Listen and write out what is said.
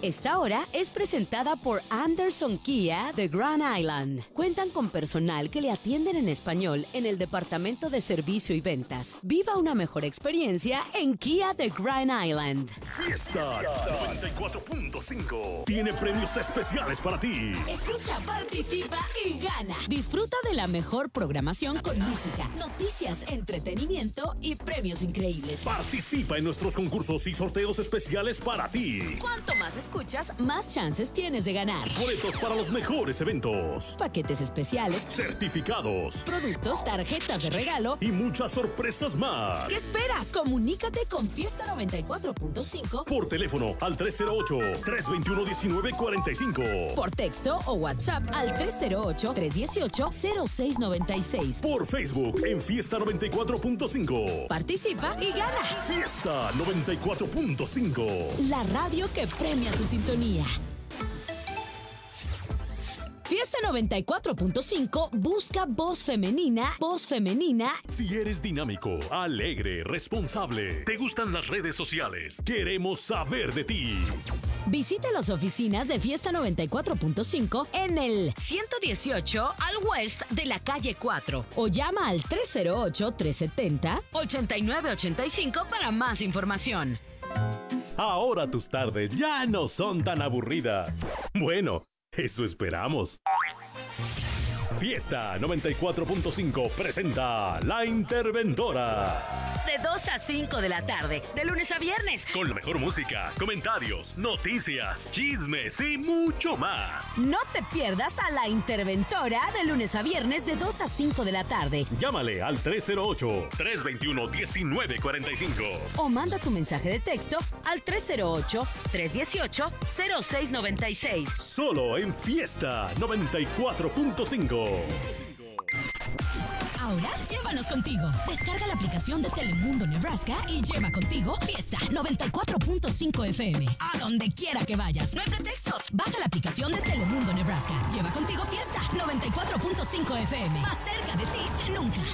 Esta hora es presentada por Anderson Kia de Grand Island. Cuentan con personal que le atienden en español en el departamento de servicio y ventas. Viva una mejor experiencia en Kia de Grand Island. Fiesta 94.5 tiene premios especiales para ti. Escucha, participa y gana. Disfruta de la mejor programación con música, noticias, entretenimiento y premios increíbles. Participa en nuestros concursos y sorteos especiales para ti. Cuanto más escuchas, más chances tienes de ganar. Boletos para los mejores eventos, Paquetes especiales, certificados productos, tarjetas de regalo. y muchas sorpresas más. ¿Qué esperas? Comunícate con Fiesta 94.5 Por teléfono al 308-321-1945. por texto o WhatsApp al 308-318-0696. Por Facebook en Fiesta 94.5. Participa y gana. Fiesta 94.5. La radio que premia tu sintonía. Fiesta 94.5 busca voz femenina. Si eres dinámico, alegre, responsable, te gustan las redes sociales, queremos saber de ti. Visita las oficinas de Fiesta 94.5 en el 118 al West de la calle 4 o llama al 308-370-8985 para más información. Ahora tus tardes ya no son tan aburridas. Bueno, eso esperamos. Fiesta 94.5 presenta La Interventora. De 2 a 5 de la tarde, de lunes a viernes. Con la mejor música, comentarios, noticias, chismes y mucho más. No te pierdas a La Interventora de lunes a viernes de 2 a 5 de la tarde. Llámale al 308-321-1945. O manda tu mensaje de texto al 308-318-0696. Solo en Fiesta 94.5. Ahora llévanos contigo. Descarga la aplicación de Telemundo Nebraska y lleva contigo Fiesta 94.5 FM. A donde quiera que vayas. No hay pretextos. Baja la aplicación de Telemundo Nebraska. Lleva contigo Fiesta 94.5 FM. Más cerca de ti que nunca.